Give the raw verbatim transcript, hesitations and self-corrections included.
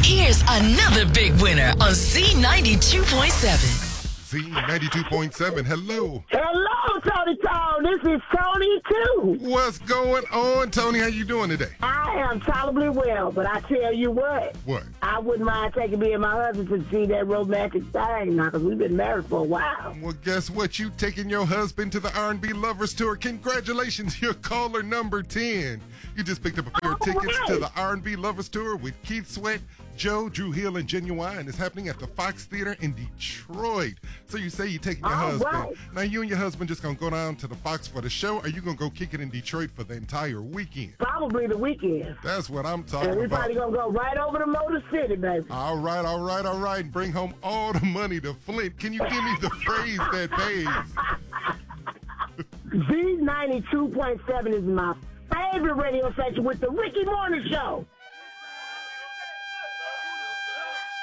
Here's another big winner on Z ninety-two point seven. Z ninety-two point seven, hello. Hello, Tony Tone. This is Tony, too. What's going on, Tony? How you doing today? I am tolerably well, but I tell you what. What? I wouldn't mind taking me and my husband to see that romantic thing now, because we've been married for a while. Well, guess what? You taking your husband to the R and B Lovers Tour. Congratulations, you're caller number ten. You just picked up a pair of All tickets right. to the R and B Lovers Tour with Keith Sweat, Joe, Drew Hill, and Genuine. It's happening at the Fox Theater in Detroit. So you say you're taking your All husband. right. Now, you and your husband just going to go down to the Fox for the show, or are you going to go kick it in Detroit for the entire weekend? Probably the weekend. That's what I'm talking And we about. probably going to go right over to Motor City, baby. All right, all right, all right. Bring home all the money to Flint. Can you give me the phrase that pays? Z ninety-two point seven is my favorite radio station with the Ricky Morning Show.